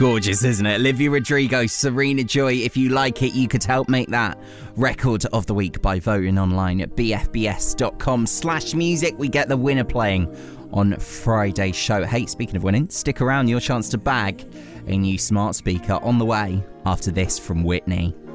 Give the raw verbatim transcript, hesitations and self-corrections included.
Gorgeous, isn't it? Olivia Rodrigo, Serena Joy. If you like it, you could help make that record of the week by voting online at bfbs.com slash music. We get the winner playing on Friday's show. Hey, speaking of winning, stick around. Your chance to bag a new smart speaker on the way after this from Whitney.